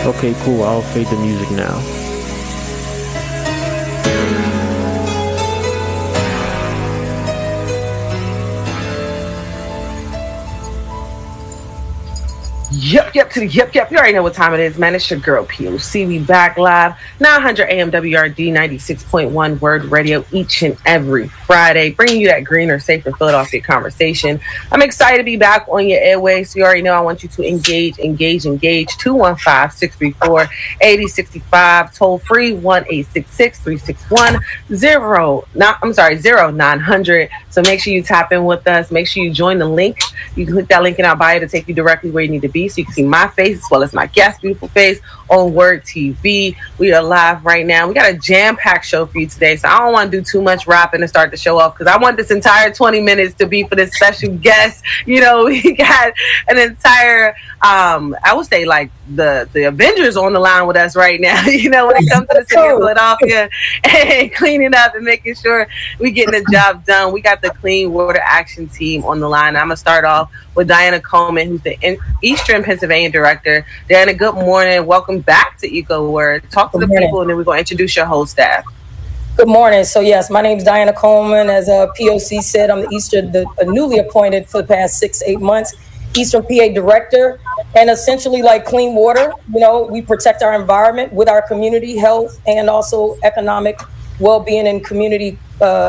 Okay, cool. I'll fade the music now. Yep to the yep. You already know what time it is, man. It's your girl POC. We back live, 900 AM WRD 96.1 Word Radio each and every Friday, bringing you that greener, safer Philadelphia conversation. I'm excited to be back on your airways. So you already know I want you to engage. 215-634-8065. Toll free 1-866-361-0900. So make sure you tap in with us. Make sure you join the link. You can click that link in our bio to take you directly where you need to be, so you can see my face as well as my guest beautiful face on Word TV. We are live right now. We got a jam-packed show for you today, so I don't want to do too much rapping to start the show off, because I want this entire 20 minutes to be for this special guest. You know, we got an entire I would say like the Avengers on the line with us right now, you know, when it comes to the city of Philadelphia and cleaning up and making sure we getting the job done. We got the Clean Water Action Team on the line. I'm going to start off with Diana Coleman, who's the Eastern Pennsylvania Director. Diana, good morning. Welcome back to EcoWord. Talk to the people, and then we're going to introduce your whole staff. Good morning. So yes, my name is Diana Coleman. As POC said, I'm the newly appointed for the past 6-8 months Eastern PA Director, and essentially like clean water, you know, we protect our environment with our community health and also economic well-being and community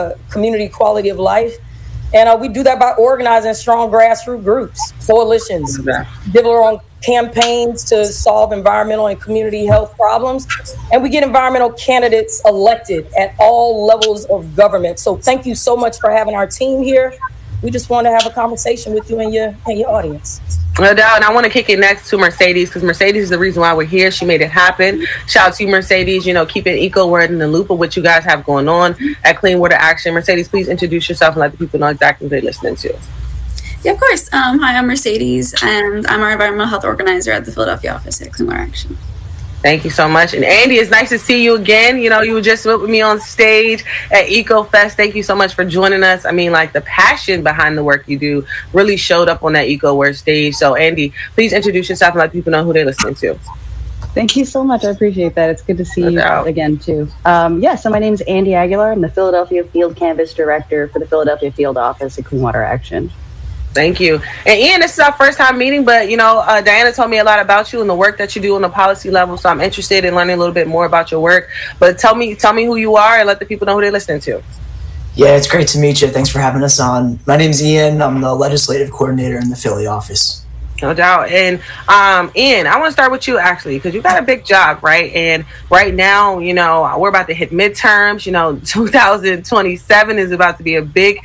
quality of life. And we do that by organizing strong grassroots groups, coalitions, develop our own campaigns to solve environmental and community health problems. And we get environmental candidates elected at all levels of government. So thank you so much for having our team here. We just want to have a conversation with you and your audience. No doubt. And I want to kick it next to Mercedes, because Mercedes is the reason why we're here. She made it happen. Shout out to you, Mercedes. You know, keeping EcoWord in the loop of what you guys have going on at Clean Water Action. Mercedes, please introduce yourself and let the people know exactly what they're listening to. Yeah, of course. Hi, I'm Mercedes, and I'm our environmental health organizer at the Philadelphia office at Clean Water Action. Thank you so much. And Andy, it's nice to see you again. You know, you were just with me on stage at EcoFest. Thank you so much for joining us. I mean, like, the passion behind the work you do really showed up on that EcoWord stage. So, Andy, please introduce yourself and let people know who they're listening to. Thank you so much. I appreciate that. It's good to see you again, too. So my name is Andy Aguilar. I'm the Philadelphia Field Canvas Director for the Philadelphia Field Office at Clean Water Action. Thank you. And Ian, this is our first time meeting, but, you know, Diana told me a lot about you and the work that you do on the policy level, so I'm interested in learning a little bit more about your work. But tell me who you are and let the people know who they're listening to. Yeah, it's great to meet you. Thanks for having us on. My name's Ian. I'm the legislative coordinator in the Philly office. No doubt. And Ian, I want to start with you, actually, because you got a big job, right? And right now, you know, we're about to hit midterms. You know, 2027 is about to be a big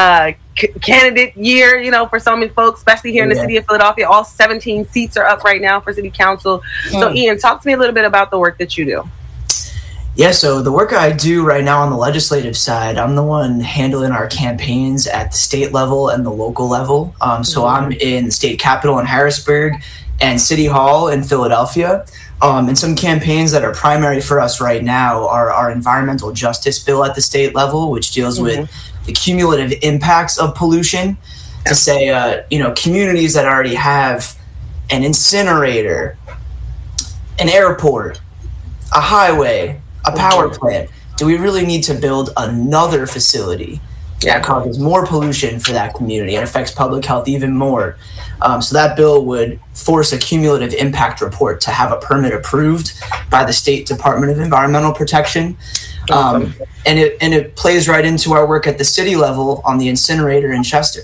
candidate year, you know, for so many folks, especially here in the city of Philadelphia. All 17 seats are up right now for city council. So, Ian, talk to me a little bit about the work that you do. Yeah, so the work I do right now on the legislative side, I'm the one handling our campaigns at the state level and the local level. So I'm in the state capitol in Harrisburg and City Hall in Philadelphia. And some campaigns that are primary for us right now are our environmental justice bill at the state level, which deals with the cumulative impacts of pollution to say, you know, communities that already have an incinerator, an airport, a highway, a power plant. Do we really need to build another facility that causes more pollution for that community and affects public health even more? So that bill would force a cumulative impact report to have a permit approved by the State Department of Environmental Protection. And it plays right into our work at the city level on the incinerator in Chester.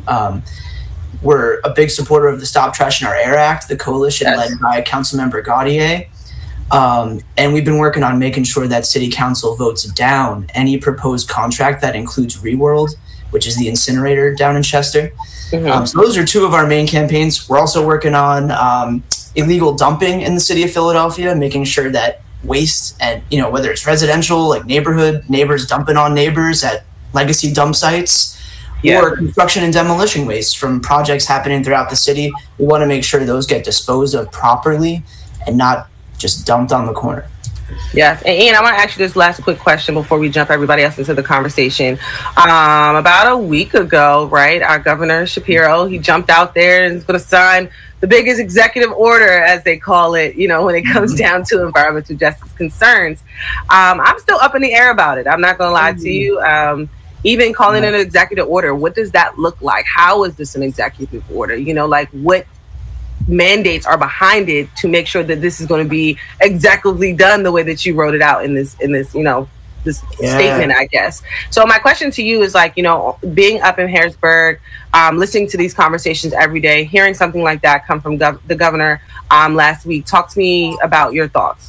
We're a big supporter of the Stop Trash in Our Air Act, the coalition led by Councilmember Gaudier. And we've been working on making sure that City Council votes down any proposed contract that includes ReWorld, which is the incinerator down in Chester. So those are two of our main campaigns. We're also working on illegal dumping in the city of Philadelphia, making sure that waste and, you know, whether it's residential, like neighbors dumping on neighbors at legacy dump sites, or construction and demolition waste from projects happening throughout the city. We want to make sure those get disposed of properly and not just dumped on the corner. Yes. And Ian, I want to ask you this last quick question before we jump everybody else into the conversation. About a week ago, right, our Governor Shapiro, he jumped out there and is going to sign the biggest executive order, as they call it, you know, when it comes down to environmental justice concerns. I'm still up in the air about it. I'm not going to lie to you. Even calling it an executive order, what does that look like? How is this an executive order? You know, like what mandates are behind it to make sure that this is going to be executively done the way that you wrote it out in this, you know, this statement, I guess. So my question to you is like, you know, being up in Harrisburg, listening to these conversations every day, hearing something like that come from the governor last week. Talk to me about your thoughts.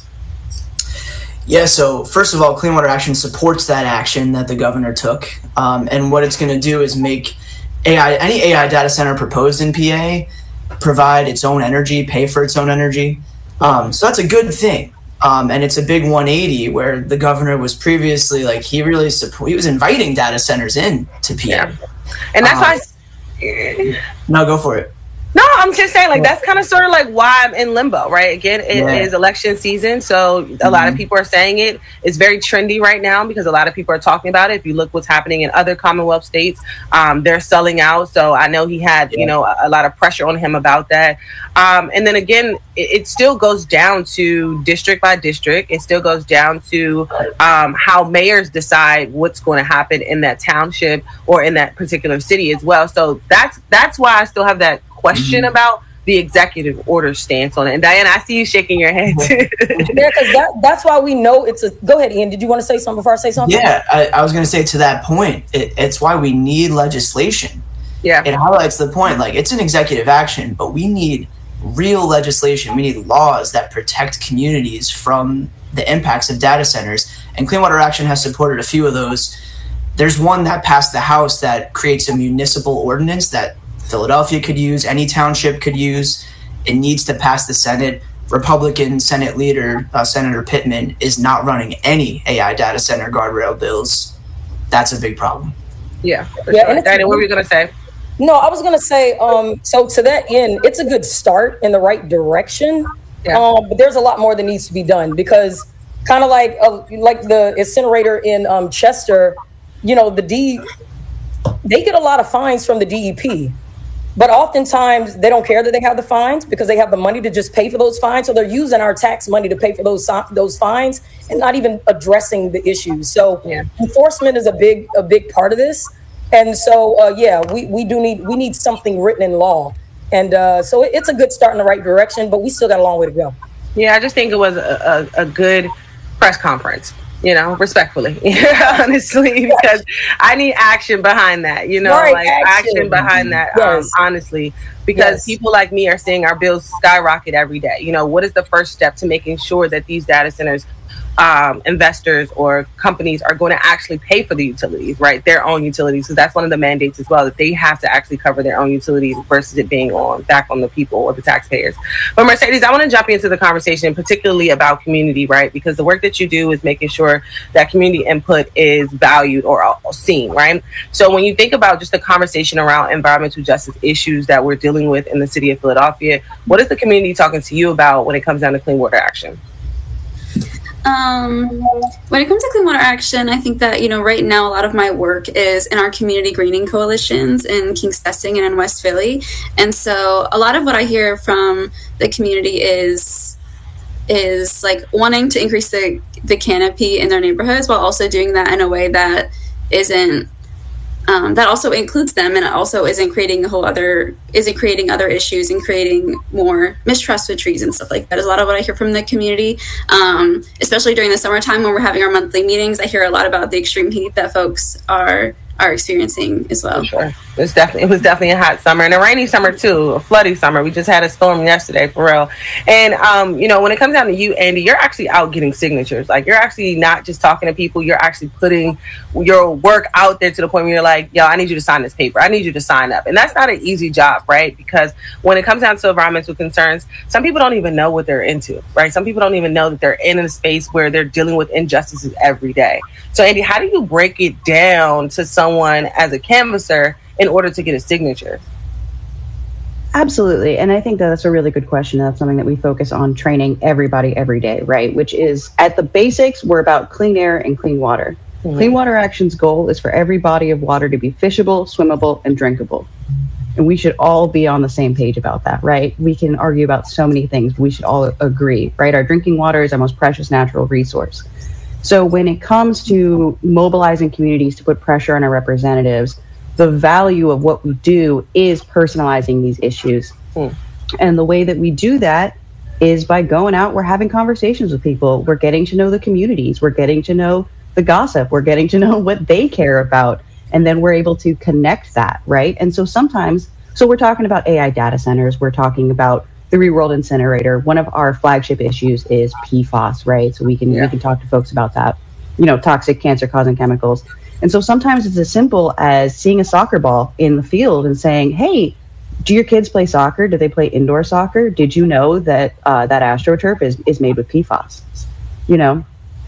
Yeah, so first of all, Clean Water Action supports that action that the governor took. And what it's going to do is make any AI data center proposed in PA provide its own energy, pay for its own energy. So that's a good thing. And it's a big 180 where the governor was previously like, he was inviting data centers in to PA. Yeah. And that's why. No, go for it. No, I'm just saying, like, that's kind of sort of like why I'm in limbo, right? Again, it is election season, so a lot of people are saying it. It's very trendy right now because a lot of people are talking about it. If you look what's happening in other Commonwealth states, they're selling out. So I know he had, you know, a lot of pressure on him about that. And then again, it still goes down to district by district. It still goes down to how mayors decide what's going to happen in that township or in that particular city as well. So that's why I still have that question about the executive order stance on it. And Diana, I see you shaking your head too. Yeah, because that's why we know it's a. Go ahead, Ian. Did you want to say something before I say something? Yeah, I was going to say to that point, it's why we need legislation. Yeah, it highlights the point. Like, it's an executive action, but we need real legislation. We need laws that protect communities from the impacts of data centers. And Clean Water Action has supported a few of those. There's one that passed the House that creates a municipal ordinance that Philadelphia could use, any township could use. It needs to pass the Senate. Republican Senate leader, Senator Pittman, is not running any AI data center guardrail bills. That's a big problem. Yeah. Sure. Diana, what were you going to say? No, I was going to say, so to that end, it's a good start in the right direction. Yeah. But there's a lot more that needs to be done because kind of like the incinerator in Chester, you know, they get a lot of fines from the DEP. But oftentimes they don't care that they have the fines because they have the money to just pay for those fines. So they're using our tax money to pay for those fines and not even addressing the issues. So enforcement is a big part of this. And so, we need something written in law. And so it's a good start in the right direction, but we still got a long way to go. Yeah, I just think it was a good press conference. You know, respectfully, honestly, because I need action behind that, you know, like action behind that, honestly, because people like me are seeing our bills skyrocket every day. You know, what is the first step to making sure that these data centers, investors or companies are going to actually pay for the utilities, right? Their own utilities. So that's one of the mandates as well, that they have to actually cover their own utilities versus it being back on the people or the taxpayers. But Mercedes, I want to jump into the conversation, particularly about community, right? Because the work that you do is making sure that community input is valued or seen, right? So when you think about just the conversation around environmental justice issues that we're dealing with in the city of Philadelphia, what is the community talking to you about when it comes down to clean water action? When it comes to Clean Water Action, I think that, you know, right now a lot of my work is in our community greening coalitions in King's Testing and in West Philly. And so a lot of what I hear from the community is like wanting to increase the canopy in their neighborhoods while also doing that in a way that isn't that also includes them and it also isn't creating other issues and creating more mistrust with trees and stuff like that is a lot of what I hear from the community, especially during the summertime when we're having our monthly meetings. I hear a lot about the extreme heat that folks are experiencing as well. For sure. It was definitely a hot summer and a rainy summer too, a floody summer. We just had a storm yesterday, for real. And you know, when it comes down to you, Andy, you're actually out getting signatures. Like, you're actually not just talking to people, you're actually putting your work out there to the point where you're like, yo, I need you to sign this paper. I need you to sign up. And that's not an easy job, right? Because when it comes down to environmental concerns, some people don't even know what they're into, right? Some people don't even know that they're in a space where they're dealing with injustices every day. So Andy, how do you break it down to someone as a canvasser in order to get a signature? Absolutely. And I think that's a really good question. That's something that we focus on training everybody every day, right? Which is, at the basics, we're about clean air and clean water. Mm-hmm. Clean Water Action's goal is for every body of water to be fishable, swimmable, and drinkable. And we should all be on the same page about that, right? We can argue about so many things, but we should all agree, right? Our drinking water is our most precious natural resource. So when it comes to mobilizing communities to put pressure on our representatives, the value of what we do is personalizing these issues. And the way that we do that is by going out, we're having conversations with people, we're getting to know the communities, we're getting to know the gossip, we're getting to know what they care about, and then we're able to connect that, right? And so sometimes, so we're talking about AI data centers, we're talking about the Reworld incinerator. One of our flagship issues is PFAS, right? So we can talk to folks about that, you know, toxic cancer-causing chemicals. And so sometimes it's as simple as seeing a soccer ball in the field and saying, hey, do your kids play soccer? Do they play indoor soccer? Did you know that that AstroTurf is made with PFAS? You know?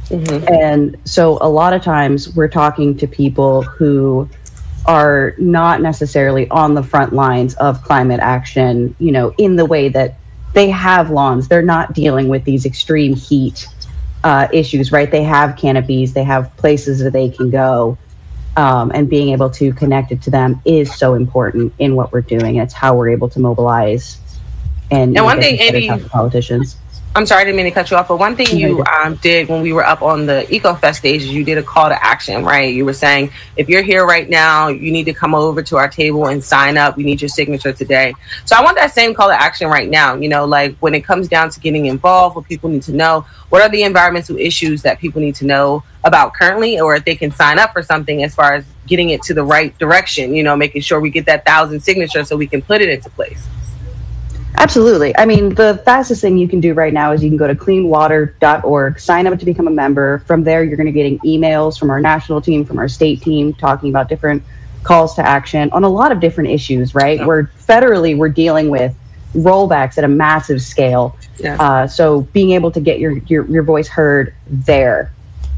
And so a lot of times we're talking to people who are not necessarily on the front lines of climate action, you know, in the way that they have lawns. They're not dealing with these extreme heat issues, right? They have canopies, they have places that they can go. And being able to connect it to them is so important in what we're doing. It's how we're able to mobilize and one thing, Andy, politicians. I'm sorry, I didn't mean to cut you off, but one thing you did when we were up on the EcoFest stage is you did a call to action, right? You were saying, if you're here right now, you need to come over to our table and sign up. We need your signature today. So I want that same call to action right now. You know, like when it comes down to getting involved, what people need to know, what are the environmental issues that people need to know about currently, or if they can sign up for something as far as getting it to the right direction, you know, making sure we get that 1,000 signatures so we can put it into place. Absolutely. I mean, the fastest thing you can do right now is you can go to cleanwater.org, sign up to become a member. From there, you're going to get emails from our national team, from our state team, talking about different calls to action on a lot of different issues, right? Yeah. We're dealing with rollbacks at a massive scale. Yeah. So being able to get your voice heard there.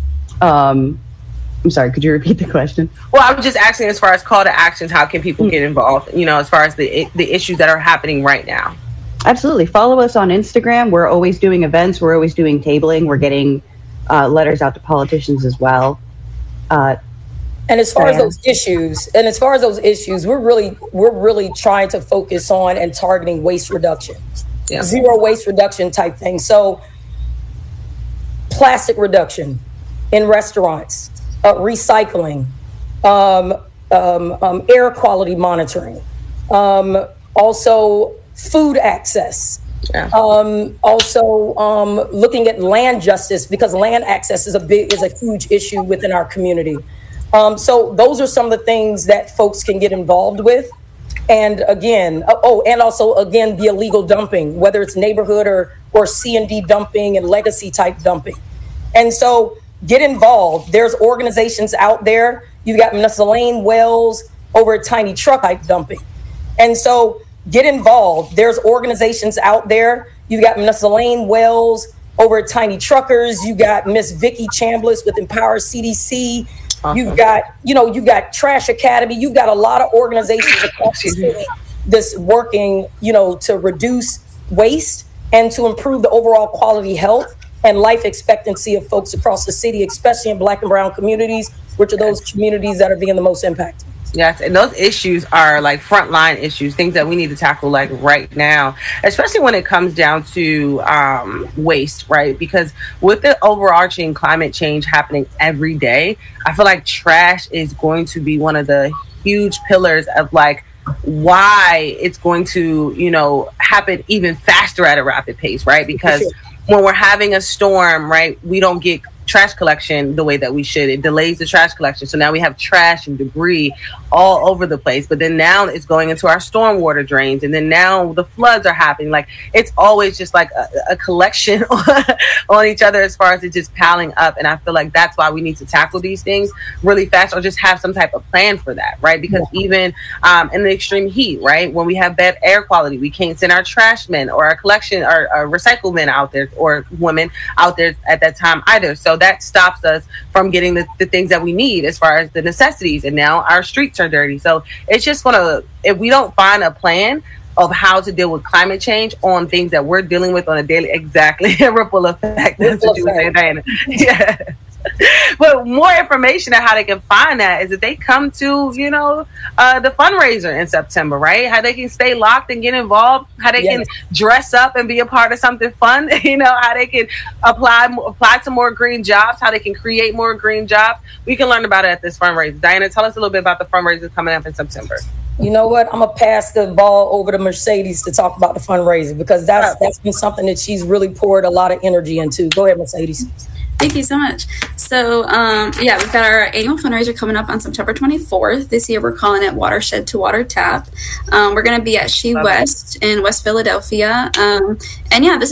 I'm sorry, could you repeat the question? Well, I was just asking as far as call to actions, how can people get involved, you know, as far as the issues that are happening right now? Absolutely. Follow us on Instagram. We're always doing events. We're always doing tabling. We're getting letters out to politicians as well. And as far as those issues, we're really trying to focus on and targeting waste reduction, zero waste reduction type thing. So plastic reduction in restaurants, recycling, air quality monitoring, also food access, also looking at land justice, because land access is a huge issue within our community. So those are some of the things that folks can get involved with. And again, the illegal dumping, whether it's neighborhood or C&D dumping and legacy type dumping. And so get involved. There's organizations out there. You've got Elaine Wells over at Tiny Truck type dumping. And so get involved. There's organizations out there. You've got Elaine Wells over at Tiny Truckers. You got Miss Vicki Chambliss with Empower CDC. You've got Trash Academy. You've got a lot of organizations across the city that's working, to reduce waste and to improve the overall quality health and life expectancy of folks across the city, especially in Black and brown communities, which are those communities that are being the most impacted. Yes, and those issues are like frontline issues, things that we need to tackle like right now, especially when it comes down to waste, right? Because with the overarching climate change happening every day, I feel like trash is going to be one of the huge pillars of like why it's going to, happen even faster at a rapid pace, right? Because when we're having a storm, right, we don't get trash collection the way that we should. It delays the trash collection. So now we have trash and debris all over the place. But then now it's going into our stormwater drains. And then now the floods are happening. Like it's always just like a collection on each other as far as it just piling up. And I feel like that's why we need to tackle these things really fast or just have some type of plan for that, right? Because even in the extreme heat, right, when we have bad air quality, we can't send our trash men or our collection or our recycle men out there or women out there at that time either. So that stops us from getting the things that we need as far as the necessities. And now our streets are dirty. So it's just if we don't find a plan of how to deal with climate change on things that we're dealing with on a daily, exactly, ripple effect. That's what you were saying, Diana. Yeah. But more information on how they can find that is that they come to, the fundraiser in September, right? How they can stay locked and get involved, how they can dress up and be a part of something fun, how they can apply to more green jobs, how they can create more green jobs. We can learn about it at this fundraiser. Diana, tell us a little bit about the fundraiser coming up in September. You know what? I'm going to pass the ball over to Mercedes to talk about the fundraiser, because that's been something that she's really poured a lot of energy into. Go ahead, Mercedes. Thank you so much. So, we've got our annual fundraiser coming up on September 24th. This year, we're calling it Watershed to Water Tap. We're going to be at She West in West Philadelphia. This